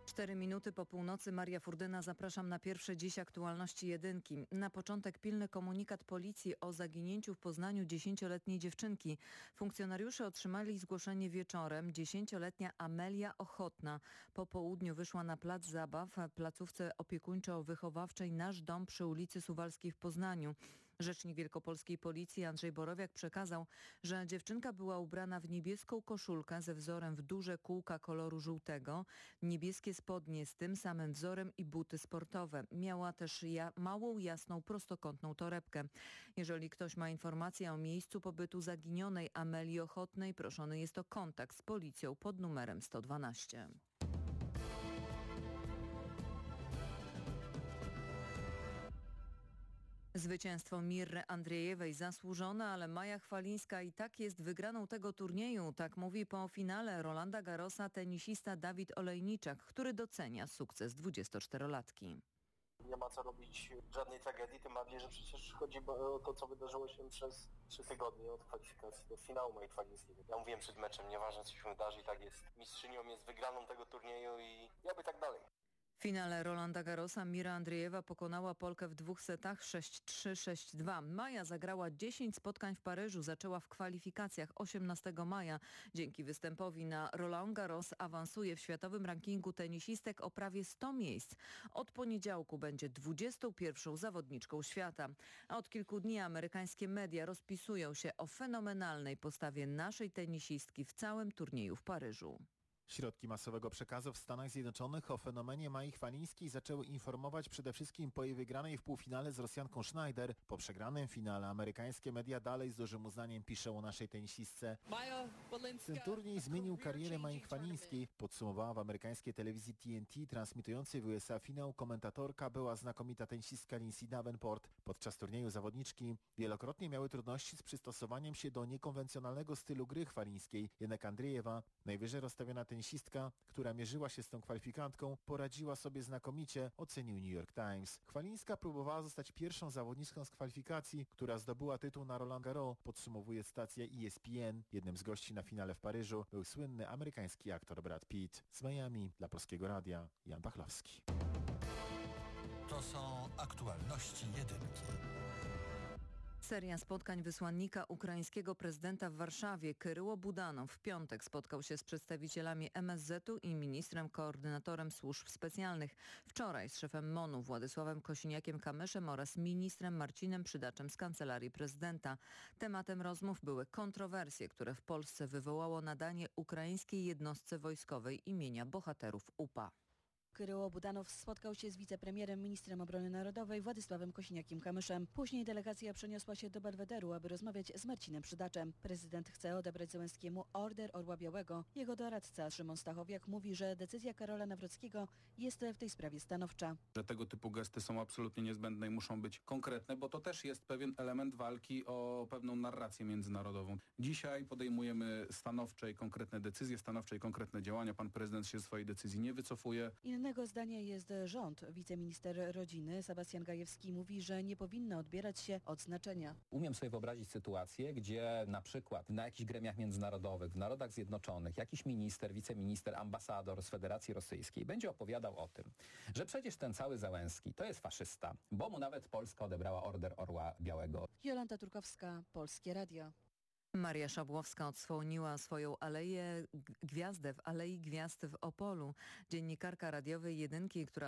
4 minuty po północy, Maria Furdyna, zapraszam na pierwsze dziś aktualności jedynki. Na początek pilny komunikat policji o zaginięciu w Poznaniu 10-letniej dziewczynki. Funkcjonariusze otrzymali zgłoszenie wieczorem. 10-letnia Amelia Ochotna po południu wyszła na plac zabaw w placówce opiekuńczo-wychowawczej Nasz Dom przy ulicy Suwalskiej w Poznaniu. Rzecznik wielkopolskiej policji Andrzej Borowiak przekazał, że dziewczynka była ubrana w niebieską koszulkę ze wzorem w duże kółka koloru żółtego, niebieskie spodnie z tym samym wzorem i buty sportowe. Miała też małą, jasną, prostokątną torebkę. Jeżeli ktoś ma informację o miejscu pobytu zaginionej Amelii Ochotnej, proszony jest o kontakt z policją pod numerem 112. Zwycięstwo Mirry Andriejewej zasłużone, ale Maja Chwalińska i tak jest wygraną tego turnieju. Tak mówi po finale Rolanda Garrosa tenisista Dawid Olejniczak, który docenia sukces 24-latki. Nie ma co robić żadnej tragedii, tym bardziej, że przecież chodzi o to, co wydarzyło się przez 3 tygodnie od kwalifikacji do finału mojej Chwalińskiej. Ja mówiłem przed meczem, nieważne co się wydarzy, i tak jest mistrzynią, jest wygraną tego turnieju i oby tak dalej. W finale Rolanda Garrosa Mira Andriejewa pokonała Polkę w 2 setach 6-3, 6-2. Maja zagrała 10 spotkań w Paryżu, zaczęła w kwalifikacjach 18 maja. Dzięki występowi na Roland Garros awansuje w światowym rankingu tenisistek o prawie 100 miejsc. Od poniedziałku będzie 21. zawodniczką świata. A od kilku dni amerykańskie media rozpisują się o fenomenalnej postawie naszej tenisistki w całym turnieju w Paryżu. Środki masowego przekazu w Stanach Zjednoczonych o fenomenie Mai Chwalińskiej zaczęły informować przede wszystkim po jej wygranej w półfinale z Rosjanką Schneider. Po przegranym finale amerykańskie media dalej z dużym uznaniem piszą o naszej tenisistce. Ten turniej zmienił karierę Mai Chwalińskiej, podsumowała w amerykańskiej telewizji TNT transmitującej w USA finał komentatorka była znakomita tenisistka Lindsay Davenport. Podczas turnieju zawodniczki wielokrotnie miały trudności z przystosowaniem się do niekonwencjonalnego stylu gry Chwalińskiej. Jednak Andriejewa, najwyżej rozstawiona tenisistka, która mierzyła się z tą kwalifikantką, poradziła sobie znakomicie, ocenił New York Times. Chwalińska próbowała zostać pierwszą zawodniczką z kwalifikacji, która zdobyła tytuł na Roland Garros, podsumowuje stacja ESPN. Jednym z gości na finale w Paryżu był słynny amerykański aktor Brad Pitt. Z Miami dla Polskiego Radia Jan Pachlowski. To są aktualności jedynki. Seria spotkań wysłannika ukraińskiego prezydenta w Warszawie Kyryło Budanow w piątek spotkał się z przedstawicielami MSZ-u i ministrem koordynatorem służb specjalnych. Wczoraj z szefem MON-u Władysławem Kosiniakiem-Kamyszem oraz ministrem Marcinem Przydaczem z Kancelarii Prezydenta. Tematem rozmów były kontrowersje, które w Polsce wywołało nadanie ukraińskiej jednostce wojskowej imienia bohaterów UPA. Kyryło Budanow spotkał się z wicepremierem, ministrem obrony narodowej Władysławem Kosiniakiem-Kamyszem. Później delegacja przeniosła się do Belwederu, aby rozmawiać z Marcinem Przydaczem. Prezydent chce odebrać Zełenskiemu Order Orła Białego. Jego doradca Szymon Stachowiak mówi, że decyzja Karola Nawrockiego jest w tej sprawie stanowcza. Że tego typu gesty są absolutnie niezbędne i muszą być konkretne, bo to też jest pewien element walki o pewną narrację międzynarodową. Dzisiaj podejmujemy stanowcze i konkretne decyzje, stanowcze i konkretne działania. Pan prezydent się z swojej decyzji nie wycofuje. Innego zdania jest rząd. Wiceminister rodziny Sebastian Gajewski mówi, że nie powinno odbierać się od znaczenia. Umiem sobie wyobrazić sytuację, gdzie na przykład na jakichś gremiach międzynarodowych, w Narodach Zjednoczonych, jakiś minister, wiceminister, ambasador z Federacji Rosyjskiej będzie opowiadał o tym, że przecież ten cały Zełenski to jest faszysta, bo mu nawet Polska odebrała Order Orła Białego. Jolanta Turkowska, Polskie Radio. Maria Szabłowska odsłoniła swoją gwiazdę w Alei Gwiazd w Opolu. Dziennikarka radiowej Jedynki, która